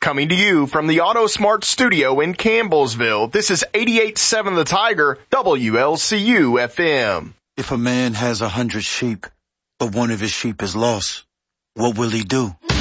Coming to you from the AutoSmart studio in Campbellsville, this is 88.7 The Tiger, WLCU FM. If a man has 100 sheep, but one of his sheep is lost, what will he do?